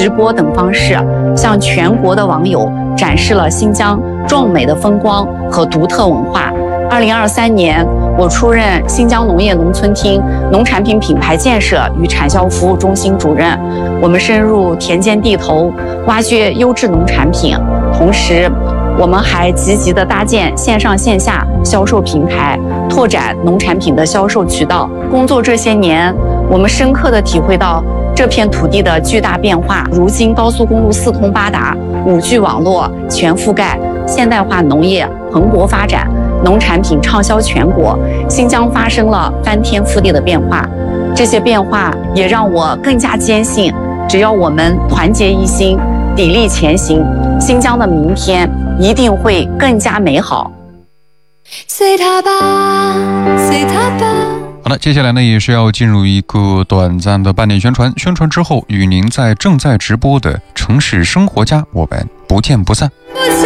直播等方式，向全国的网友展示了新疆壮美的风光和独特文化。2023年，我出任新疆农业农村厅农产品品牌建设与产销服务中心主任。我们深入田间地头，挖掘优质农产品，同时我们还积极地搭建线上线下销售平台，拓展农产品的销售渠道。工作这些年，我们深刻地体会到这片土地的巨大变化。如今高速公路四通八达，5G 网络全覆盖，现代化农业蓬勃发展，农产品畅销全国，新疆发生了翻天覆地的变化。这些变化也让我更加坚信，只要我们团结一心，砥砺前行，新疆的明天一定会更加美好。 随他吧，随他吧。 好的，接下来呢也是要进入一个短暂的半点宣传，宣传之后与您在正在直播的城市生活家我们不见不散。